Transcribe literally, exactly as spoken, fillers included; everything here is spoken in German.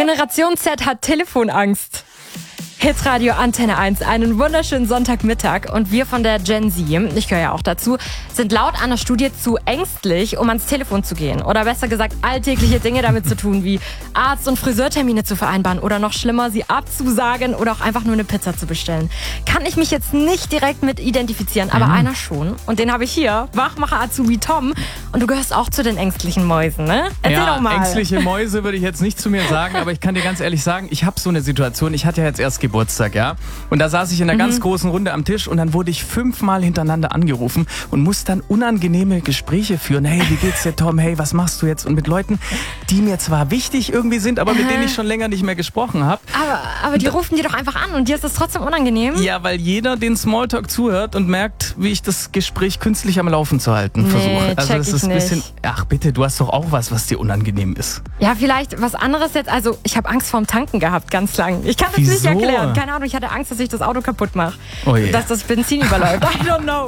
Generation Z hat Telefonangst. Hitradio Antenne eins, einen wunderschönen Sonntagmittag und wir von der Gen Z, ich gehöre ja auch dazu, sind laut einer Studie zu ängstlich, um ans Telefon zu gehen. Oder besser gesagt, alltägliche Dinge damit zu tun, wie Arzt- und Friseurtermine zu vereinbaren oder noch schlimmer, sie abzusagen oder auch einfach nur eine Pizza zu bestellen. Kann ich mich jetzt nicht direkt mit identifizieren, aber mhm. einer schon. Und den habe ich hier, Wachmacher Azubi Tom. Und du gehörst auch zu den ängstlichen Mäusen, ne? Erzähl ja, doch mal. Ängstliche Mäuse würde ich jetzt nicht zu mir sagen, aber ich kann dir ganz ehrlich sagen, ich habe so eine Situation, ich hatte ja jetzt erst Geburtstag, ja. Und da saß ich in einer mhm. ganz großen Runde am Tisch und dann wurde ich fünfmal hintereinander angerufen und musste dann unangenehme Gespräche führen. Hey, wie geht's dir, Tom? Hey, was machst du jetzt? Und mit Leuten, die mir zwar wichtig irgendwie sind, aber mit denen ich schon länger nicht mehr gesprochen habe. Aber, aber die rufen dir doch einfach an und dir ist das trotzdem unangenehm? Ja, weil jeder den Smalltalk zuhört und merkt, wie ich das Gespräch künstlich am Laufen zu halten nee, versuche. Also check das ich ist ein bisschen. nicht. Ach bitte, du hast doch auch was, was dir unangenehm ist. Ja, vielleicht was anderes jetzt. Also ich habe Angst vorm Tanken gehabt, ganz lang. Ich kann das Wieso? nicht erklären. Keine Ahnung, ich hatte Angst, dass ich das Auto kaputt mache. Oh je. Dass das Benzin überläuft. I don't know.